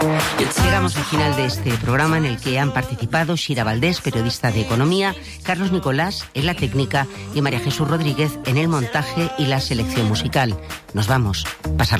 Llegamos al final de este programa en el que han participado Shira Valdés, periodista de economía, Carlos Nicolás en la técnica y María Jesús Rodríguez en el montaje y la selección musical. Nos vamos. Pasarlo